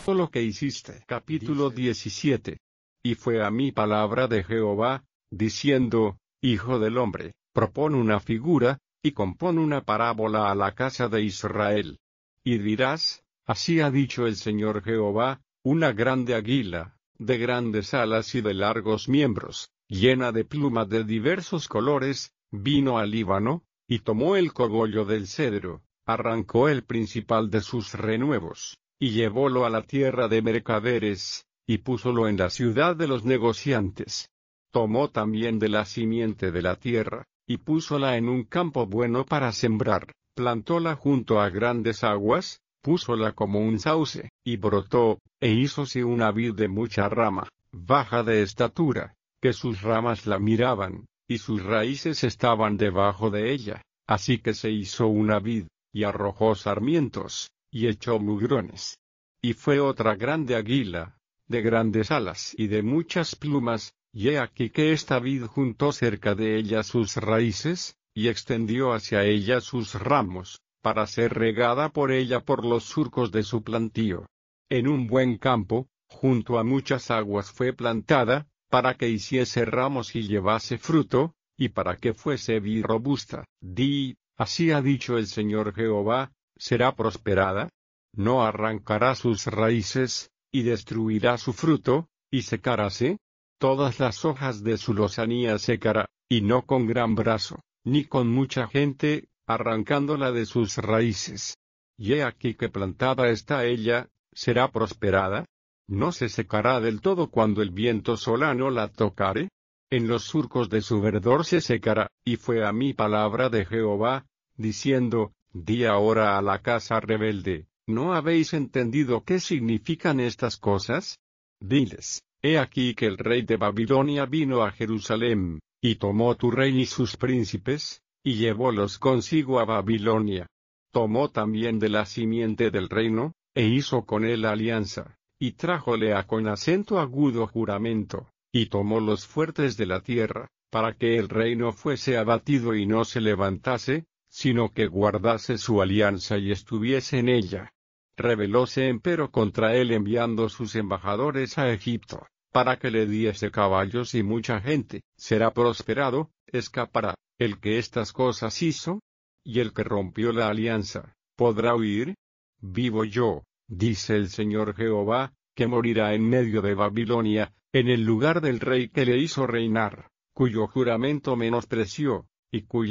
todo lo que hiciste. Capítulo 17. Y fue a mí palabra de Jehová, diciendo, Hijo del hombre, propón una figura, y compón una parábola a la casa de Israel. Y dirás, así ha dicho el Señor Jehová, una grande águila, de grandes alas y de largos miembros, llena de plumas de diversos colores, vino al Líbano, y tomó el cogollo del cedro, arrancó el principal de sus renuevos, y llevólo a la tierra de mercaderes, y púsolo en la ciudad de los negociantes. Tomó también de la simiente de la tierra, y púsola en un campo bueno para sembrar, plantóla junto a grandes aguas, púsola como un sauce, y brotó, e hízose una vid de mucha rama, baja de estatura, que sus ramas la miraban, y sus raíces estaban debajo de ella, así que se hizo una vid, y arrojó sarmientos, y echó mugrones. Y fue otra grande águila, de grandes alas y de muchas plumas, y he aquí que esta vid juntó cerca de ella sus raíces, y extendió hacia ella sus ramos, para ser regada por ella por los surcos de su plantío. En un buen campo, junto a muchas aguas fue plantada, para que hiciese ramos y llevase fruto, y para que fuese vid robusta. Así ha dicho el Señor Jehová, ¿será prosperada? No arrancará sus raíces, y destruirá su fruto, y secaráse. Todas las hojas de su lozanía secará, y no con gran brazo, ni con mucha gente, arrancándola de sus raíces. Y he aquí que plantada está ella, ¿será prosperada? ¿No se secará del todo cuando el viento solano la tocare? En los surcos de su verdor se secará, y fue a mí palabra de Jehová, diciendo, di ahora a la casa rebelde, ¿no habéis entendido qué significan estas cosas? Diles, he aquí que el rey de Babilonia vino a Jerusalén, y tomó tu rey y sus príncipes, y llevólos consigo a Babilonia. Tomó también de la simiente del reino, e hizo con él alianza, y trájole a con acento agudo juramento, y tomó los fuertes de la tierra, para que el reino fuese abatido y no se levantase, sino que guardase su alianza y estuviese en ella. Rebelóse empero contra él enviando sus embajadores a Egipto, para que le diese caballos y mucha gente. Será prosperado, escapará, el que estas cosas hizo, y el que rompió la alianza, ¿podrá huir? Vivo yo, dice el Señor Jehová, que morirá en medio de Babilonia, en el lugar del rey que le hizo reinar, cuyo juramento menospreció, y cuya